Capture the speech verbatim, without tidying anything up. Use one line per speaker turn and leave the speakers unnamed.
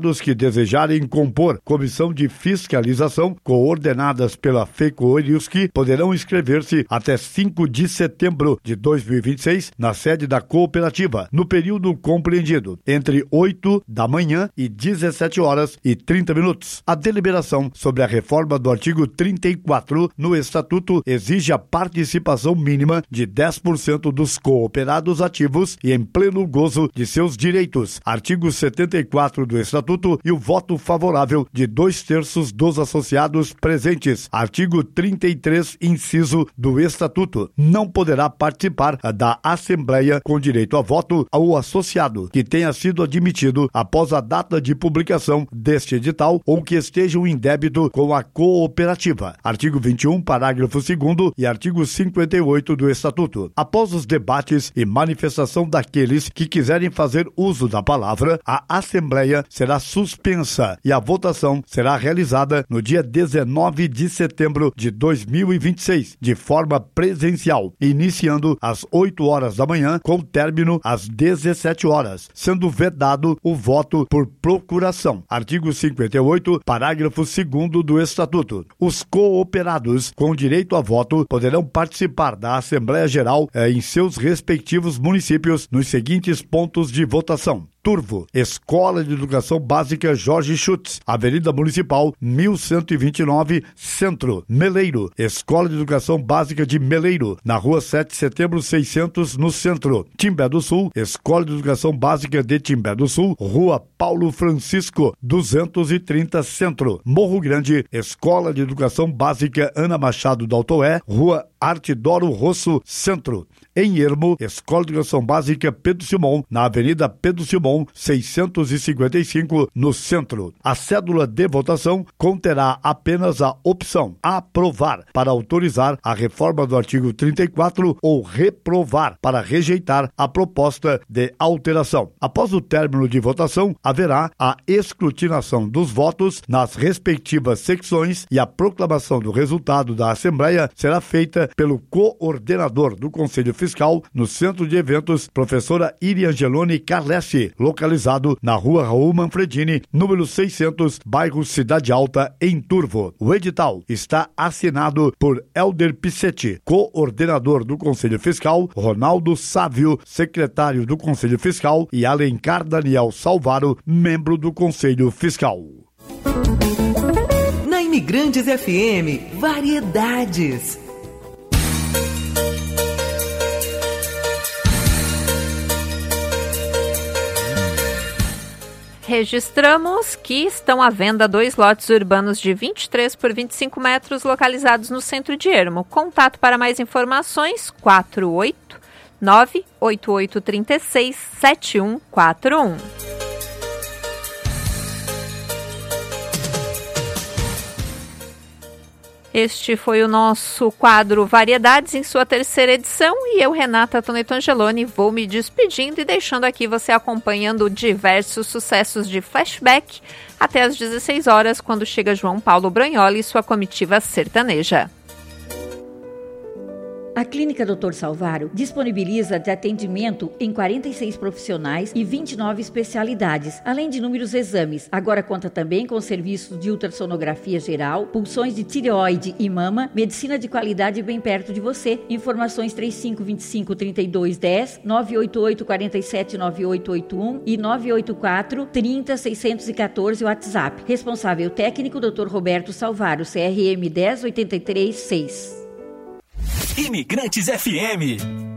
interessados que desejarem compor comissão de fiscalização coordenadas pela FECOERIUSC poderão inscrever-se até cinco de setembro de dois mil e vinte e seis na sede da cooperativa, no período compreendido entre oito da manhã e dezessete horas e trinta minutos. A deliberação sobre a reforma do artigo trinta e quatro no Estatuto exige a participação mínima de dez por cento dos cooperados ativos e em pleno gozo de seus direitos. Artigo setenta e quatro do Estatuto e o voto favorável de dois terços dos associados presentes. Artigo trinta e três, inciso do Estatuto. Não poderá participar da Assembleia com direito a voto ao associado que tenha sido admitido após a data de publicação deste edital ou que estejam em débito com a cooperativa. Artigo vinte e um, parágrafo segundo e artigo cinquenta e oito do Estatuto. Após os debates e manifestação daqueles que quiserem fazer uso da palavra, a Assembleia será suspensa e a votação será realizada no dia dezenove de setembro de dois mil e vinte e seis, de forma presencial, iniciando às oito horas da manhã, com término às dezessete horas, sendo vedado o voto por procuração. Artigo cinquenta e oito, parágrafo segundo do Estatuto. Os cooperados com direito a voto poderão participar da Assembleia Geral eh, em seus respectivos municípios nos seguintes pontos de votação: Turvo, Escola de Educação Básica Jorge Schutz, Avenida Municipal mil cento e vinte e nove, Centro. Meleiro, Escola de Educação Básica de Meleiro, na Rua sete de Setembro seiscentos, no Centro. Timbé do Sul, Escola de Educação Básica de Timbé do Sul, Rua Paulo Francisco, duzentos e trinta, Centro. Morro Grande, Escola de Educação Básica Ana Machado do Altoé, Rua Artidoro Rosso, Centro. Em Ermo, Escola de Educação Básica Pedro Simão, na Avenida Pedro Simão, seiscentos e cinquenta e cinco, no Centro. A cédula de votação conterá apenas a opção aprovar para autorizar a reforma do artigo trinta e quatro ou reprovar para rejeitar a proposta de alteração. Após o término de votação, haverá a escrutinação dos votos nas respectivas secções e a proclamação do resultado da Assembleia será feita pelo coordenador do Conselho Fiscal no Centro de Eventos, professora Iriangelone Carlessi, localizado na Rua Raul Manfredini, número seiscentos, bairro Cidade Alta, em Turvo. O edital está assinado por Helder Pissetti, coordenador do Conselho Fiscal, Ronaldo Sávio, secretário do Conselho Fiscal, e Alencar Daniel Salvaro, membro do Conselho Fiscal.
Na Imigrantes F M, variedades.
Registramos que estão à venda dois lotes urbanos de vinte e três por vinte e cinco metros localizados no centro de Ermo. Contato para mais informações quatro oito nove oito oito três seis sete um quatro um. Este foi o nosso quadro Variedades em sua terceira edição e eu, Renata Toneto Angeloni, vou me despedindo e deixando aqui você acompanhando diversos sucessos de flashback até às dezesseis horas, quando chega João Paulo Bragnoli e sua comitiva sertaneja.
A Clínica doutor Salvaro disponibiliza de atendimento em quarenta e seis profissionais e vinte e nove especialidades, além de inúmeros exames. Agora conta também com serviços de ultrassonografia geral, pulsões de tireoide e mama, medicina de qualidade bem perto de você. Informações trinta e cinco, vinte e cinco, trinta e dois, dez, nove oito oito, quatro sete, nove oito oito um e nove oito quatro, trinta, seiscentos e quatorze WhatsApp. Responsável técnico doutor Roberto Salvaro, C R M dez oitenta e três seis.
Imigrantes F M.